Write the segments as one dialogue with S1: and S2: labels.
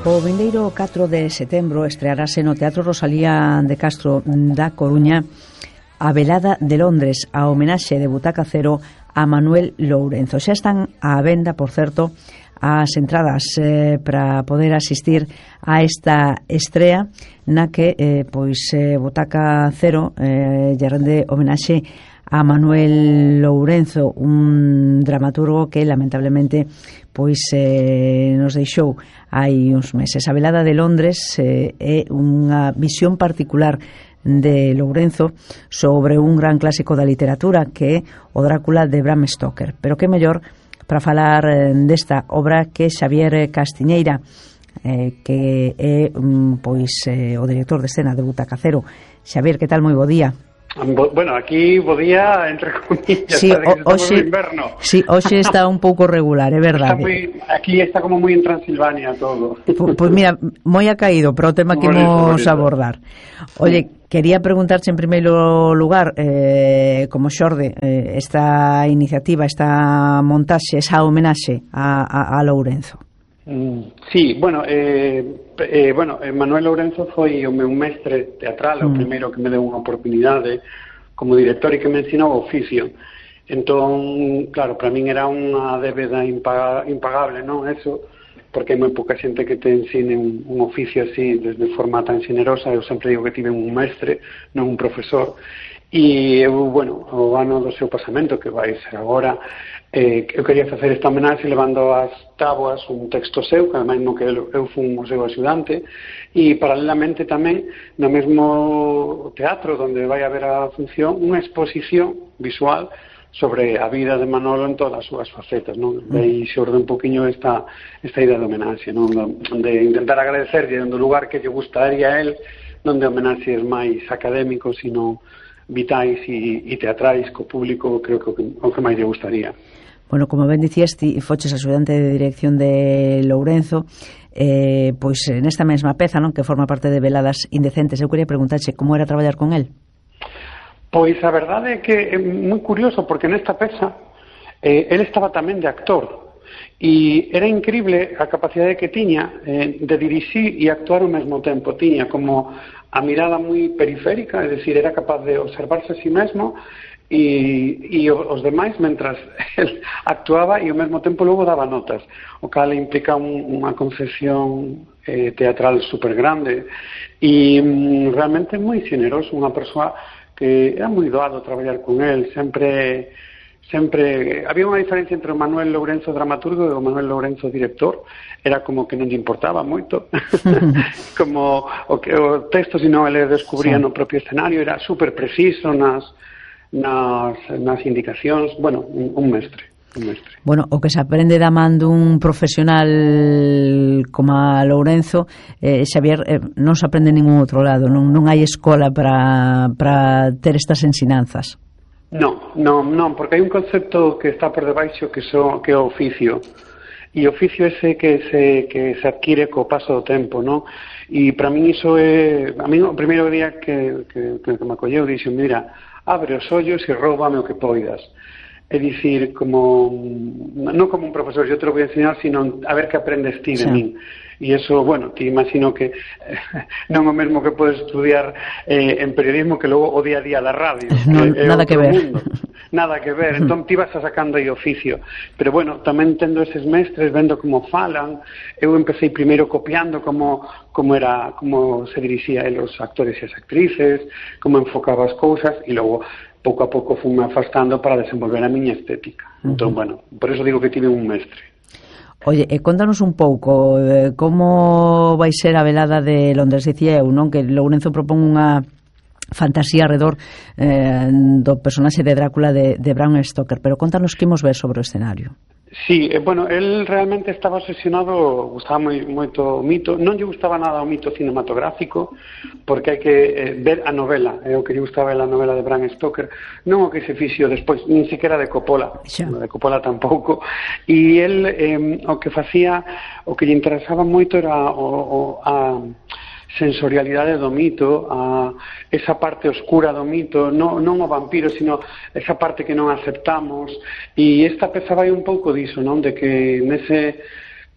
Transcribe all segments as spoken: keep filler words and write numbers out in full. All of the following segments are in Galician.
S1: O vindeiro catro de setembro estrearase no Teatro Rosalía de Castro da Coruña a Velada de Londres, a homenaxe de Butaca Cero a Manuel Lourenzo. Xa están á venda, por certo, as entradas eh, para poder asistir a esta estrea na que eh, pois eh, Butaca Cero eh, lle rende homenaxe a Manuel Lourenzo, un dramaturgo que lamentablemente pois eh, nos deixou hai uns meses. A Velada de Londres eh, é unha visión particular de Lourenzo sobre un gran clásico da literatura que é o Drácula de Bram Stoker. Pero que mellor para falar desta obra que Xavier Castiñeira, eh, que é um, pois eh, o director de escena de Butaca Cero. Xavier, que tal? Moi bo día.
S2: Bueno, aquí bo día, entre comillas,
S1: sí,
S2: o,
S1: hoxe,
S2: no inverno.
S1: Sí, hoxe está un pouco regular, é verdade.
S2: Está muy, aquí está como moi en Transilvania todo.
S1: Pois pues mira, moi ha caído para o tema que imos abordar. Oye, quería preguntarche en primeiro lugar, eh, como xorde, eh, esta iniciativa, esta montaxe, esa homenaxe a, a, a Lourenzo.
S2: Sí, bueno, eh, eh, bueno, Manuel Lourenzo foi o meu mestre teatral, mm. o primeiro que me deu unha oportunidade como director e que me ensinou o oficio. Entón, claro, para min era unha débeda impagable, non? Eso, porque hai moi pouca xente que te ensine un, un oficio así, desde forma tan xenerosa. Eu sempre digo que tive un mestre, non un profesor. E eu, bueno, o ano do seu pasamento, que vai ser agora, eh, eu quería facer esta homenaxe levando as táboas un texto seu, que ademais no que eu, eu fui o seu axudante, e paralelamente tamén no mesmo teatro onde vai haber a función unha exposición visual sobre a vida de Manolo en todas as súas facetas, non? De aí xorde un poquinho esta, esta idea de homenaxe, non? De intentar agradecerlle do lugar que lle gustaría a él, non de homenaxes máis académicos, sino vitais e, e teatrais co público, creo que o que máis lle gustaría.
S1: Bueno, como ben dicías, ti foches axudante de dirección de Lourenzo, eh, pois nesta mesma peza, non, que forma parte de Veladas Indecentes, eu quería preguntarche como era traballar con el.
S2: Pois a verdade é que é moi curioso, porque nesta peza eh, el estaba tamén de actor, e era increíble a capacidade que tiña eh, de dirixir e actuar ao mesmo tempo. Tiña como a mirada moi periférica, é dicir, era capaz de observarse a sí mesmo e, e os demais mentras el actuaba, e ao mesmo tempo logo daba notas, o cal implica un, unha concepción eh, teatral super grande e mm, realmente moi xeneroso, unha persoa que era moi doado traballar con el. Sempre sempre había unha diferencia entre o Manuel Lourenzo dramaturgo e o Manuel Lourenzo director. Era como que non lle importaba moito como o, que, o texto, sino ele descubría sí. no propio escenario. Era super preciso nas, nas, nas indicacións. Bueno, un, un mestre un mestre.
S1: Bueno, o que se aprende da man dun profesional como a Lourenzo, eh, Xavier, eh, non se aprende en ningún outro lado. Non, non hai escola para, para ter estas ensinanzas.
S2: Non, non, non, porque hai un concepto que está por debaixo que, so, que é o oficio. E o oficio ese que se, que se adquire co paso do tempo, non? E para min iso é... A mí o primeiro día que, que, que me acolleu dixo, mira, abre os ollos e róbame o que poidas. É dicir, como... Non como un profesor, yo te lo voy a enseñar, sino a ver que aprendes ti de sí. min. E iso, bueno, te imagino que eh, non o mesmo que podes estudiar eh, en periodismo que logo o día a día da radio.
S1: No, que nada que ver.
S2: Mundo. Nada que ver. Entón ti vas a sacando aí oficio. Pero bueno, tamén tendo eses mestres, vendo como falan, eu empecé primeiro copiando como, como era, como se dirixía el os actores e as actrices, como enfocaba as cousas, e logo pouco a pouco fume afastando para desenvolver a miña estética. Entón, bueno, por eso digo que tive un mestre.
S1: Oye, eh, contanos un pouco eh, como vai ser a Velada de Londres. Dicía eu, non, que Lourenzo propón unha fantasía alrededor eh, do personaxe de Drácula de, de Bram Stoker, pero contanos que imos ver sobre o escenario.
S2: Sí, eh, bueno, él realmente estaba obsesionado, gustaba moi, moito o mito, non lle gustaba nada o mito cinematográfico, porque hai que eh, ver a novela, é eh, o que lle gustaba a novela de Bram Stoker, non o que se fixo despois, nin sequera de Coppola, xa. de Coppola tampouco, e él eh, o que facía, o que lle interesaba moito era o, o, a sensorialidade do mito, a esa parte oscura do mito, non, non o vampiro, sino esa parte que non aceptamos, e esta peza vai un pouco diso, non? De que nese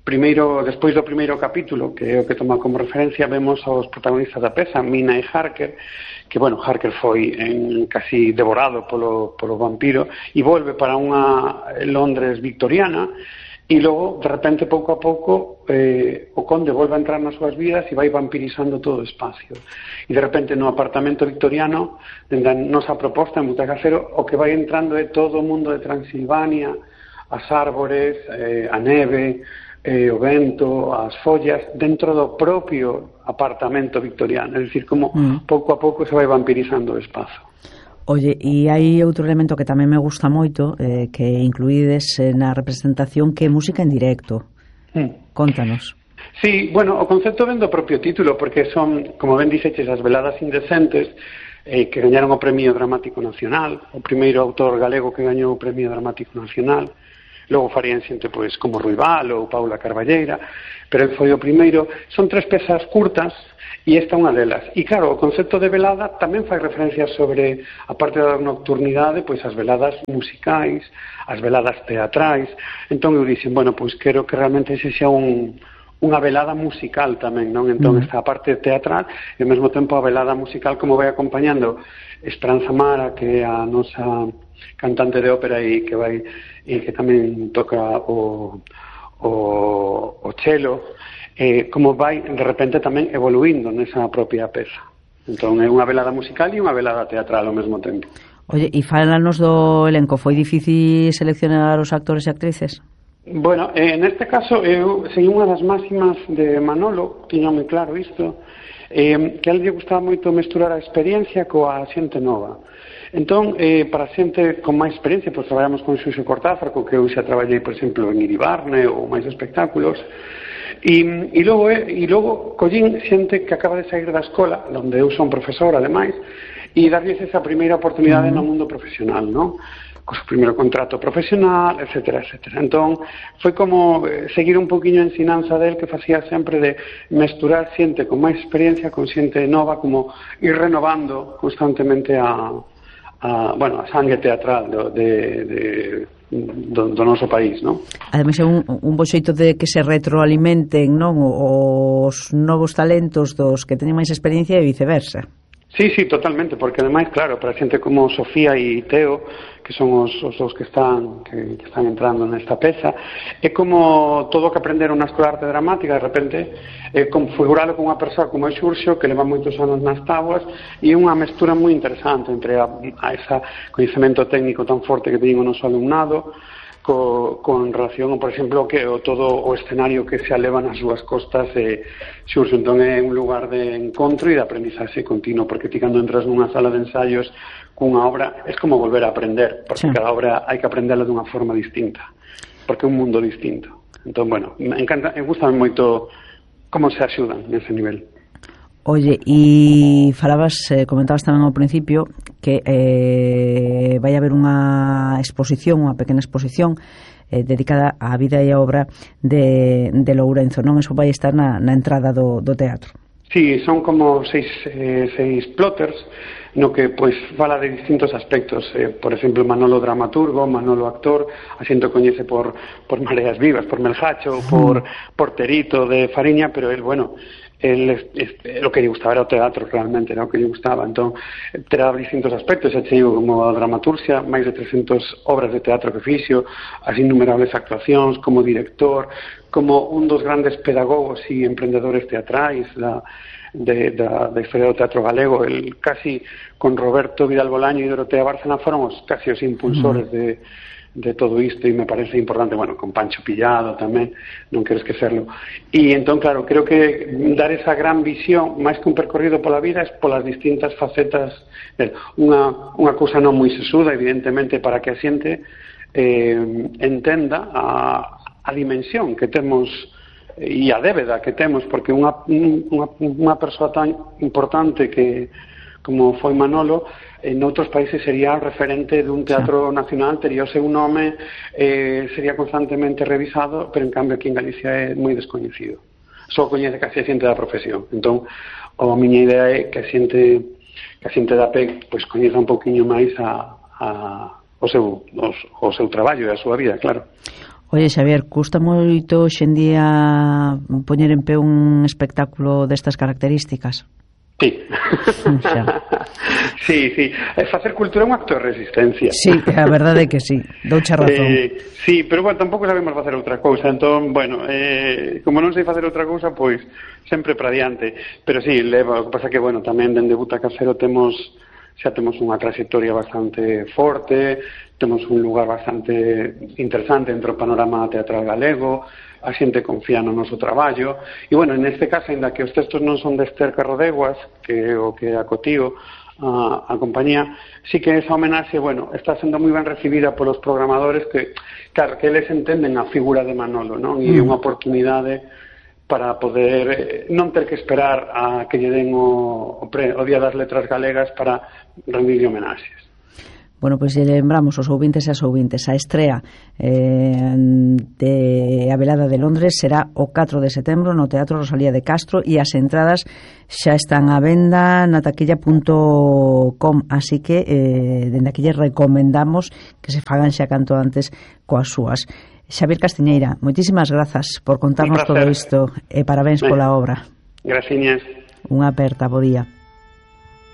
S2: primeiro, despois do primeiro capítulo, que é o que toma como referencia, vemos aos protagonistas da peza, Mina e Harker, que, bueno, Harker foi en, casi devorado polo, polo vampiro e volve para unha Londres victoriana, e logo, de repente, pouco a pouco, eh, o conde volve a entrar nas súas vidas e vai vampirizando todo o espacio. E de repente, no apartamento victoriano, dende a nosa proposta en Butaca Cero, o que vai entrando é todo o mundo de Transilvania, as árbores, eh, a neve, eh, o vento, as follas, dentro do propio apartamento victoriano. É dicir, como mm. pouco a pouco se vai vampirizando o espazo.
S1: Oye, e hai outro elemento que tamén me gusta moito, eh, que incluídes eh, na representación, que é música en directo. Mm. Contanos.
S2: Sí, bueno, o concepto ven do propio título, porque son, como ben dixeches, as veladas indecentes, eh, que gañaron o Premio Dramático Nacional, o primeiro autor galego que gañou o Premio Dramático Nacional. Logo farían xente, pois, como Ruibal ou Paula Carballeira, pero ele foi o primeiro. Son tres pezas curtas, e esta é unha delas. E claro, o concepto de velada tamén fai referencia sobre, a parte da nocturnidade, pois as veladas musicais, as veladas teatrais. Entón eu dixen, bueno, pois quero que realmente ese xa un, unha velada musical tamén, non? Entón mm. esta parte teatral e ao mesmo tempo a velada musical, como vai acompañando Esperanza Mara, que é a nosa cantante de ópera e que vai e que tamén toca o o, o cello, eh, como vai de repente tamén evoluindo nesa propia peza. Entón é unha velada musical e unha velada teatral ao mesmo tempo.
S1: Oye, e fálanos do elenco, foi difícil seleccionar os actores e actrices?
S2: Bueno, eh, neste caso eu segui unha das máximas de Manolo, tiña moi claro isto, eh, que a él lle gustaba moito mesturar a experiencia coa xente nova. Entón, eh, para xente con máis experiencia, pois traballamos con Xuxo Cortázar, co que eu xa traballei, por exemplo, en Iribarne ou máis espectáculos, e, e logo, eh, e logo collín xente que acaba de sair da escola, onde eu son profesor, ademais, e darlles esa primeira oportunidade no mundo profesional, non? Co seu primeiro contrato profesional, etcétera, etcétera. Entón, foi como eh, seguir un poquinho a ensinanza del, que facía sempre de mesturar xente con máis experiencia con xente nova, como ir renovando constantemente a a, bueno, a sangue teatral do, de, de, do, do noso país, non?
S1: Ademais é un, un bo xeito de que se retroalimenten, non, os novos talentos dos que teñen máis experiencia e viceversa.
S2: Sí, sí, totalmente, porque ademais, claro, para xente como Sofía e Teo, que son os, os dos que están que, que están entrando nesta peza, é como todo o que aprenderon na escola de arte dramática, de repente, é configuralo con unha persoa como é Xurxo, que leva moitos anos nas táboas, e unha mestura moi interesante entre a, a ese coñecemento técnico tan forte que teñen o noso alumnado, Co, con relación, por exemplo, que o todo o escenario que se aleva nas súas costas e Xurxo, entón é un lugar de encontro e de aprendizaxe continuo, porque ti cando entras nunha sala de ensaios cunha obra, é como volver a aprender, porque sí, cada obra hai que aprenderla dunha forma distinta, porque é un mundo distinto. Entón, bueno, me encanta, me gusta moito como se axudan nese nivel.
S1: Oye, e falabas, eh, comentabas tamén ao principio que eh, vai haber unha exposición, unha pequena exposición eh, dedicada á vida e á obra de, de Lourenzo, non? Eso vai estar na, na entrada do, do teatro.
S2: Sí, son como seis, eh, seis plotters no que pois fala de distintos aspectos, eh, por exemplo, Manolo dramaturgo, Manolo actor, a xente coñece por, por Mareas Vivas, por Melgacho, por, por Terito de Fariña, pero el, bueno, el, este, lo que lle gustaba era o teatro realmente, era o que lle gustaba, entón terá distintos aspectos, xa digo, como a dramaturgia, máis de trescentas obras de teatro que fixo, as innumerables actuacións, como director, como un dos grandes pedagogos e emprendedores teatrais da, de, da, da historia do teatro galego, el casi con Roberto Vidal Bolaño e Dorotea Bárcena foron os casi os impulsores mm. de de todo isto, e me parece importante, bueno, con Pancho Pillado tamén, non quero esquecerlo. E entón, claro, creo que dar esa gran visión, máis que un percorrido pola vida, é polas distintas facetas, unha, unha cousa non moi sesuda, evidentemente, para que a xente eh, entenda a, a dimensión que temos e a débeda que temos, porque unha, unha, unha persoa tan importante que como foi Manolo, en outros países sería referente dun teatro nacional, tería o seu nome, eh, sería constantemente revisado, pero en cambio aquí en Galicia é moi descoñecido. Só coñece casi a xente da profesión. Entón, a miña idea é que a xente, que a xente da P E C pois, coñeza un pouquiño máis a, a, o, seu, os, o seu traballo e a súa vida, claro.
S1: Oye, Xavier, custa moito xendía poñer en pé un espectáculo destas características?
S2: Sí. sí, sí. Facer cultura é un acto de resistencia.
S1: Sí, a verdade é que sí. Douche razón.
S2: Eh, sí, pero bueno, tampouco sabemos facer outra cousa. Entón, bueno, eh, como non sei facer outra cousa, pois sempre para diante. Pero sí, leva, o que pasa que, bueno, tamén dende Butaca Cero temos xa temos unha trayectoria bastante forte, temos un lugar bastante interesante dentro do panorama teatral galego, a xente confía no noso traballo, e, bueno, neste caso, ainda que os textos non son de Esther Carrodeguas, que é o que acotío a, a compañía, sí que esa homenaxe, bueno, está sendo moi ben recibida polos programadores que, claro, que eles entenden a figura de Manolo, non? E é unha oportunidade para poder non ter que esperar a que lle den o, o, pre, o Día das Letras Galegas para rendirle homenaxes.
S1: Bueno, pois pues, lembramos os ouvintes e as ouvintes, a estrea eh, de A Velada de Londres será o catro de setembro no Teatro Rosalía de Castro e as entradas xa están á venda na taquilla punto com, así que eh, dende aquí lle recomendamos que se fagan xa canto antes coas súas. Xavier Castiñeira, moitísimas grazas por contarnos todo isto e parabéns pola obra.
S2: Graciñas.
S1: Unha aperta, bo día.